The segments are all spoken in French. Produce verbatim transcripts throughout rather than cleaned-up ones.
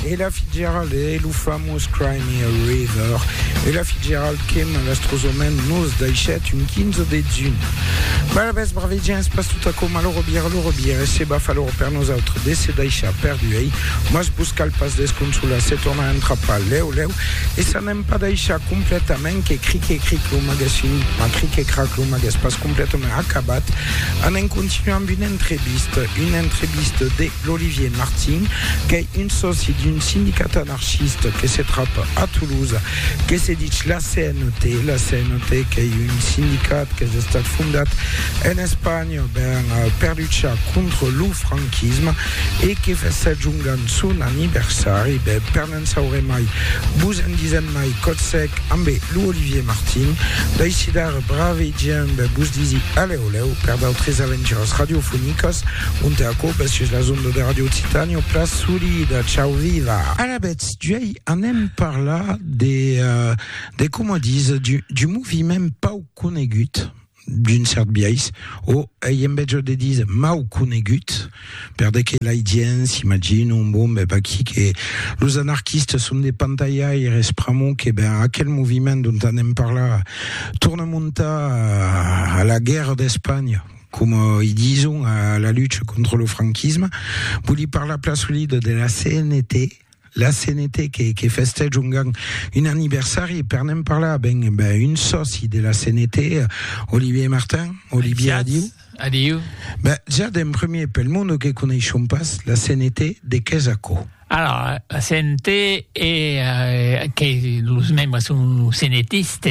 Ella Fitzgerald e lo famous Cry Me a River. Ella Fitzgerald kem l'astrozomen nos d'aichet un quinze de zun. Ma la bes bravedien es pas tout a com a l'orobier l'orobier e se baf a l'oro per nos autres de se d'aichet perdu ei. Mas buscal pas desconsula se torna entrapa leu leu e ça n'aime pas d'aichet complètement que cric et cric lo magazine ma cric et crac lo magazine pas complètement acabat en en continuant une entreviste une entreviste de l'Olivier Martin qui est une société d'une syndicate anarchiste qui se trappe à Toulouse qui se dit la C N T la C N T qui est une syndicate qui est stata fondée en Espagne ben, per lucha contre le franquisme et qui fait cette jungle son anniversaire ben, per non saure mai vous en dizen mai code sec amb l'Olivier Martin d'aicidar bravedien ben, vous disi allez oleu per d'autres aventures radiophoniques on te acco ben, sur la zone de Radio Titanio place solide ciao viva à la bête tu en aime par là des euh, des comment disent du du mouvement pas au conegut d'une certaine biais o iembejo de diz mau conegut per de que l'aidiens imagine un bon mais pas qui que les anarchistes sont des pantallas et respramon que ben à quel mouvement dont on aime par là tourne monta à, à la guerre d'Espagne comme ils disent à la lutte contre le franquisme vous lui par la place solide de la C N T la C N T qui, qui festège un gang un anniversaire et per nem parla ben, ben une soci de la C N T Olivier Martin Olivier adieu adieu ben déjà d'un premier pel monde que connaissons pas la C N T de Quesaco. Alors, la C N T est, euh, que les membres sont sénétistes,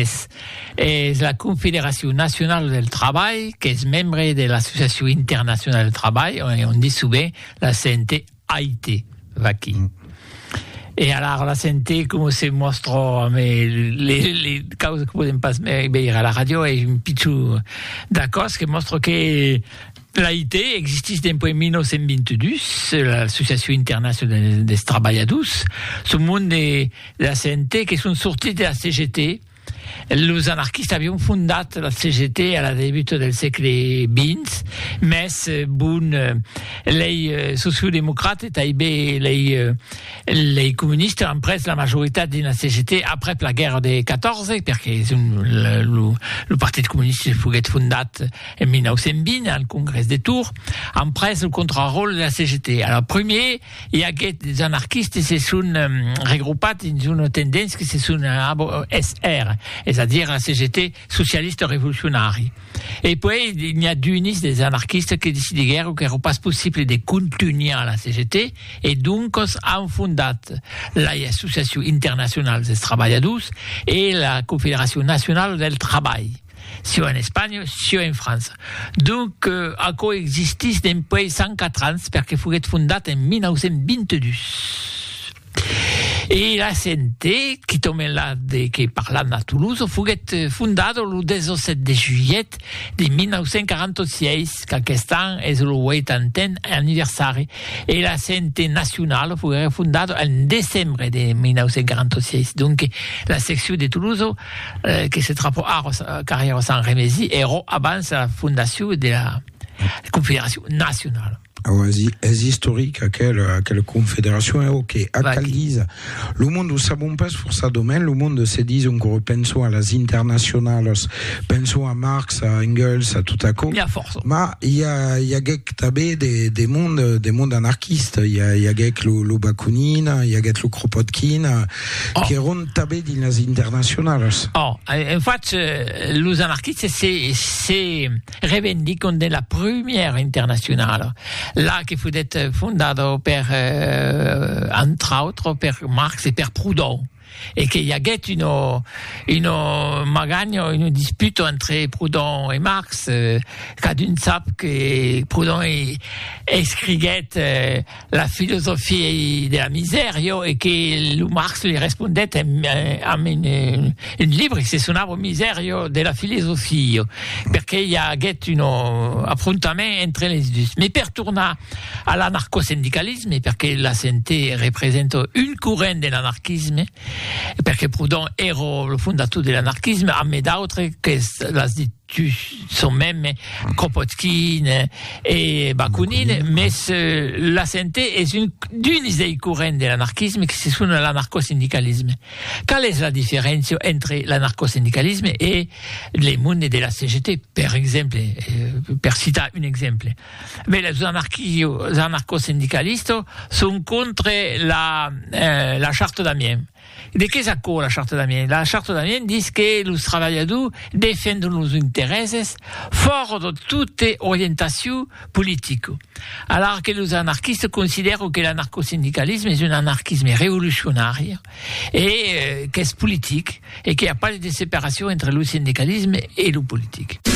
est la Confédération nationale del travail, qui est membre de l'Association internationale du travail, et on dit souvent la C N T Haïti, vaki. Mm. Et alors, la C N T, comme se montre, mais les, les causes que vous ne pas dire à la radio, est un petit d'accord, ce qui montre que l'A I T existe depuis dix-neuf cent vingt-deux, l'Association internationale des travailleurs, ce monde de la C N T qui sont sortis de la C G T. Les anarchistes avaient fondé la C G T à la début du siècle vingt, mais bon, les sociodémocrates et les, les communistes ont pris la majorité de la C G T après la guerre de quatorze, parce que le, le, le Parti communiste fut fondé en dix-neuf cent vingt, au Congrès de Tours, ont pris le contre-rôle de la C G T. Alors, premier, il y a des anarchistes qui se sont regroupés dans une tendance qui se sont S R. C'est-à-dire la C G T socialiste révolutionnaire. Et puis, il y a d'unis des anarchistes qui décident de guerre ou qu'il n'est pas possible de continuer la C G T, et donc ont fondé l'Association internationale des travailleurs et la Confédération nationale du travail. Soit en Espagne, soit en France. Donc, euh, a coexisté depuis cent quatre ans, parce qu'il fut fondé en dix-neuf cent vingt-deux. Et la C N T, qui tombe là, de, qui parle à Toulouse, fut fondée le dix-sept juillet de dix-neuf cent quarante-six, qu'est an est le huitantèn anniversaire. Et la C N T nationale fut fondée en décembre de dix-neuf cent quarante-six. Donc, la section de Toulouse, euh, qui se trappe à carrière sans Rémézy, est avant la fondation de la Confédération nationale. C'est historique à quelle, à quelle confédération est ok. À quelle dise le monde où ça bon passe pour ça domaine, le monde se dit encore penso à las internationales, penso à Marx, à Engels, à tout à coup. Il y a force. Mais il y a, il y a gek tabé des, des mondes, des mondes anarchistes. Il y a, il y a gek le, le Bakounine, il y a gek le Kropotkin, oh. qui sont tabé dans les internationales. Oh, en fait, les anarchistes, c'est, c'est revendiquent comme de la première internationale. Là, qui fut être fondé per, euh, entre autres, per Marx et per Proudhon. Et qu'il y a une, une magagne, une dispute entre Proudhon et Marx, euh, quand d'une sape que Proudhon écrivait euh, la philosophie de la misère, et que le Marx lui répondait en une, une, une livre, c'est son arbre misère de la philosophie, parce qu'il y a un affrontement entre les deux. Mais per tourner à l'anarcho-syndicalisme, parce que la C N T représente une courant de l'anarchisme, perché Proudhon era il fondatore dell'anarchismo, a me d'altre che la sono même Kropotkin e Bakunin, mais la santé est une d'une des courants de l'anarchisme qui sont l'anarcho-syndicalisme. Quelle est la différence entre l'anarcho-syndicalisme et les mondes de la C G T, par exemple, per citer un exemple? Mais les anarcho-syndicalistes sont contre la, euh, la charte d'Amiens. De què s'accord la charte d'Amiens? La charte d'Amiens dit que les travailleurs défendent nos intérêts fort de toute orientation politique. Alors que les anarchistes considèrent que l'anarcho-syndicalisme est un anarchisme révolutionnaire et euh, que c'est politique et qu'il n'y a pas de séparation entre le syndicalisme et le politique.